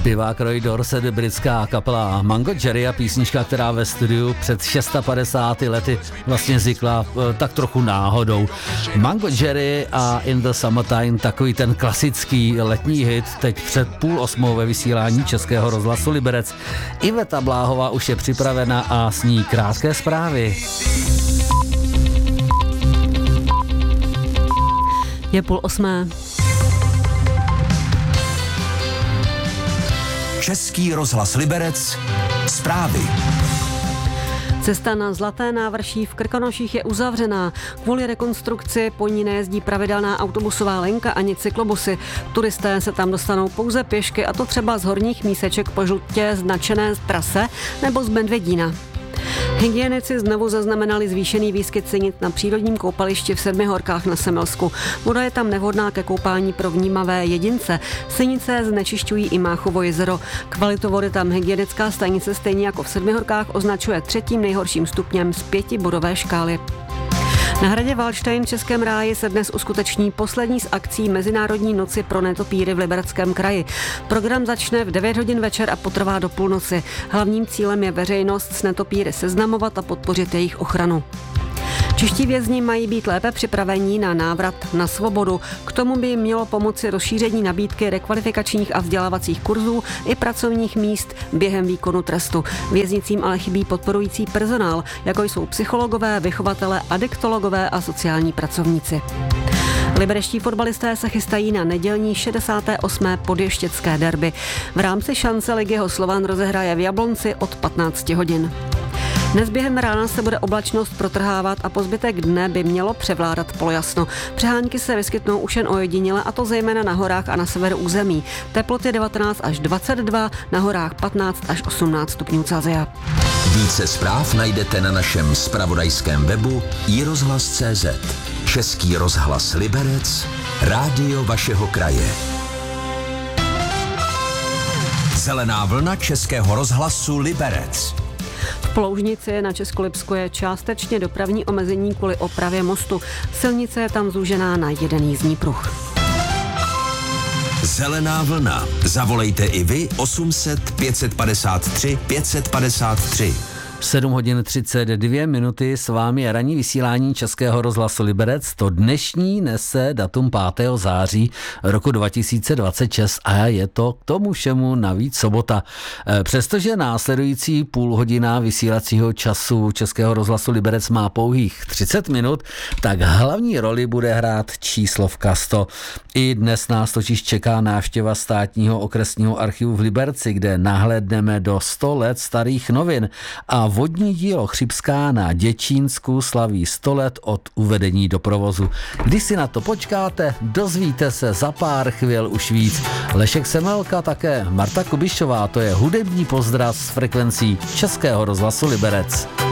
Zpěvák Roy Dorsett, britská kapela Mango Jerry a písnička, která ve studiu před 650 lety vlastně vznikla tak trochu náhodou. Mango Jerry a In the Summertime, takový ten klasický letní hit, teď před 7:30 ve vysílání Českého rozhlasu Liberec. Iveta Bláhová už je připravena a s ní krátké zprávy. Je 7:30. Český rozhlas Liberec, zprávy. Cesta na Zlaté návrší v Krkonoších je uzavřená. Kvůli rekonstrukci po ní nejezdí pravidelná autobusová linka ani cyklobusy. Turisté se tam dostanou pouze pěšky, a to třeba z Horních Míseček po žlutě značené trase nebo z Medvědína. Hygienici znovu zaznamenali zvýšený výskyt sinic na přírodním koupališti v Sedmi horkách na Semelsku. Voda je tam nevhodná ke koupání pro vnímavé jedince. Sinice znečišťují i Máchovo jezero. Kvalitu vody tam hygienická stanice stejně jako v Sedmi horkách označuje 3. nejhorším stupněm z 5bodové škály. Na hradě Valdštejn v Českém ráji se dnes uskuteční poslední z akcí Mezinárodní noci pro netopíry v Libereckém kraji. Program začne v 9 hodin večer a potrvá do půlnoci. Hlavním cílem je veřejnost s netopíry seznamovat a podpořit jejich ochranu. Čeští vězni mají být lépe připravení na návrat na svobodu. K tomu by jim mělo pomoci rozšíření nabídky rekvalifikačních a vzdělávacích kurzů i pracovních míst během výkonu trestu. Věznicím ale chybí podporující personál, jako jsou psychologové, vychovatelé, adiktologové a sociální pracovníci. Liberečtí fotbalisté se chystají na nedělní 68. podještěcké derby. V rámci šance ligy ho Slovan rozehraje v Jablonci od 15 hodin. Dnes během rána se bude oblačnost protrhávat a po zbytek dne by mělo převládat polojasno. Přehánky se vyskytnou už jen ojediněle, a to zejména na horách a na severu území. Teploty 19 až 22, na horách 15 až 18 stupňů Celsia. Více zpráv najdete na našem zpravodajském webu iRozhlas.cz. Český rozhlas Liberec, rádio vašeho kraje. Zelená vlna Českého rozhlasu Liberec. V Ploužnici na Českolipsku je částečně dopravní omezení kvůli opravě mostu. Silnice je tam zúžená na jeden jízdní pruh. Zelená vlna. Zavolejte i vy 800 553 553. 7:32, s vámi je ranní vysílání Českého rozhlasu Liberec. To dnešní nese datum 5. září roku 2026 a je to k tomu všemu navíc sobota. Přestože následující půlhodina vysílacího času Českého rozhlasu Liberec má pouhých 30 minut, tak hlavní roli bude hrát číslovka 100. I dnes nás totiž čeká návštěva Státního okresního archivu v Liberci, kde nahlédneme do 100 let starých novin, a vodní dílo Chřibská na Děčínsku slaví 100 let od uvedení do provozu. Když si na to počkáte, dozvíte se za pár chvíl už víc. Lešek Semelka, také Marta Kubišová, to je hudební pozdrav z frekvencí Českého rozhlasu Liberec.